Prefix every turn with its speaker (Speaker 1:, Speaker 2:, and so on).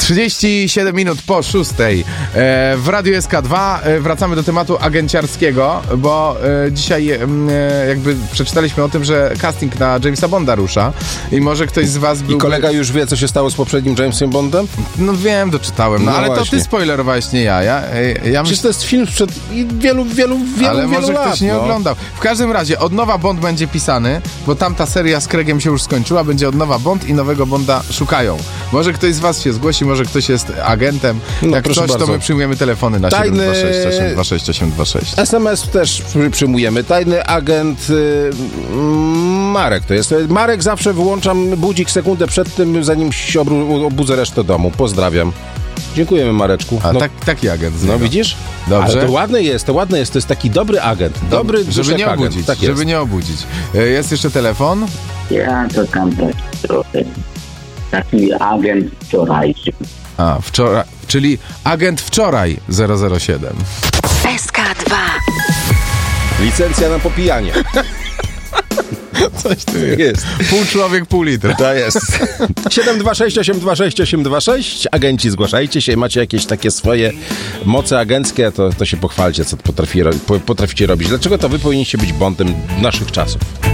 Speaker 1: 37 minut po 6 w Radiu SK2 wracamy do tematu agenciarskiego, bo dzisiaj jakby przeczytaliśmy o tym, że casting na Jamesa Bonda rusza i może ktoś z was był...
Speaker 2: I kolega już wie, co się stało z poprzednim Jamesem Bondem?
Speaker 1: No wiem, doczytałem, ale właśnie. To ty spoilerowałeś, nie ja.
Speaker 2: Przecież to jest film sprzed wielu
Speaker 1: ale może
Speaker 2: lat,
Speaker 1: ktoś nie oglądał. W każdym razie od nowa Bond będzie pisany, bo tamta seria z Craigiem się już skończyła, będzie od nowa Bond i nowego Bonda szukają. Może ktoś z was się zgłosi, może ktoś jest agentem. Jak coś,
Speaker 2: bardzo.
Speaker 1: to my przyjmujemy telefony na 726
Speaker 2: SMS też przyjmujemy. Tajny agent Marek to jest. Marek, zawsze wyłączam budzik sekundę przed tym, zanim się obudzę resztę domu. Pozdrawiam. Dziękujemy, Mareczku.
Speaker 1: Taki agent.
Speaker 2: No widzisz?
Speaker 1: Dobrze.
Speaker 2: Ale to ładne jest, to jest taki dobry agent. Dobry
Speaker 1: żeby nie obudzić.
Speaker 2: Agent. Tak
Speaker 1: żeby nie obudzić. Jest jeszcze telefon?
Speaker 3: Ja to tam taki agent wczorajszy.
Speaker 1: Wczoraj, czyli agent wczoraj 007.
Speaker 4: SK2.
Speaker 2: Licencja na popijanie.
Speaker 1: Coś tu jest. Pół człowiek, pół litra.
Speaker 2: To jest. 726826826. Agenci, zgłaszajcie się. Macie jakieś takie swoje moce agenckie, to się pochwalcie, co potraficie robić. Dlaczego to wy powinniście być Bondem naszych czasów?